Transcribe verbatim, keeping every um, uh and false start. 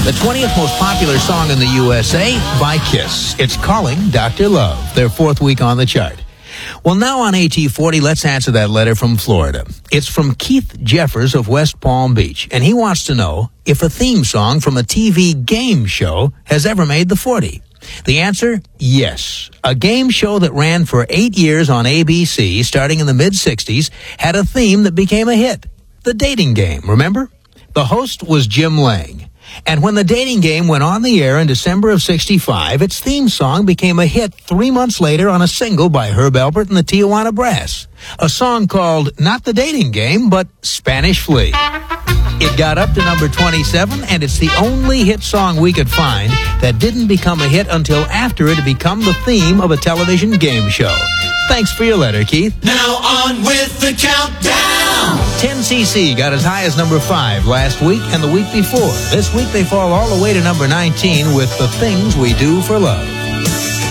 The twentieth most popular song in the U S A by Kiss. It's Calling Doctor Love, their fourth week on the chart. Well, now on A T forty, let's answer that letter from Florida. It's from Keith Jeffers of West Palm Beach, and he wants to know if a theme song from a T V game show has ever made the forty. The answer, yes. A game show that ran for eight years on A B C, starting in the mid-sixties, had a theme that became a hit. The Dating Game, remember? The host was Jim Lang. And when The Dating Game went on the air in December of sixty-five, its theme song became a hit three months later on a single by Herb Alpert and the Tijuana Brass. A song called not The Dating Game, but Spanish Flea. It got up to number twenty-seven, and it's the only hit song we could find that didn't become a hit until after it had become the theme of a television game show. Thanks for your letter, Keith. Now on with the countdown. ten C C got as high as number five last week and the week before. This week they fall all the way to number nineteen with The Things We Do for Love.